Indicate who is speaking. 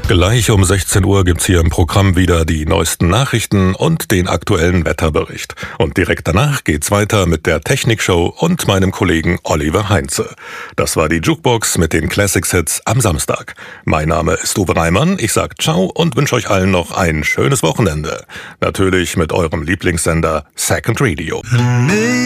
Speaker 1: Gleich um 16 Uhr gibt's hier im Programm wieder die neuesten Nachrichten und den aktuellen Wetterbericht. Und direkt danach geht's weiter mit der Technikshow und meinem Kollegen Oliver Heinze. Das war die Jukebox mit den Classics-Hits am Samstag. Mein Name ist Uwe Reimann, ich sag ciao und wünsche euch allen noch ein schönes Wochenende. Natürlich mit eurem Lieblingssender Second Radio.